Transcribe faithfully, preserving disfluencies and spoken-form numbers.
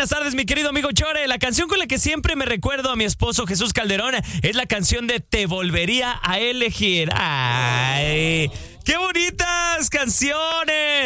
buenas tardes, mi querido amigo Chore. La canción con la que siempre me recuerdo a mi esposo Jesús Calderón es la canción de Te volvería a elegir. ¡Ay! ¡Qué bonitas canciones!